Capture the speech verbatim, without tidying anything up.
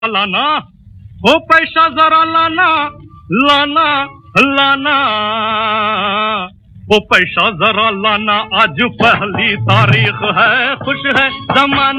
लाना, ओ पैसा जरा लाना, लाना लाना, ओ पैसा जरा लाना, आज पहली तारीख है, खुश है जमाना।